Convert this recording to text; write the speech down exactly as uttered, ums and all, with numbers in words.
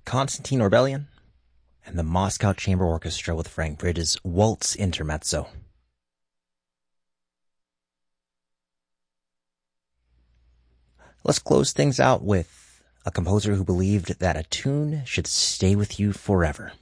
Constantine Orbelian, and the Moscow Chamber Orchestra with Frank Bridges' Waltz Intermezzo. Let's close things out with a composer who believed that a tune should stay with you forever.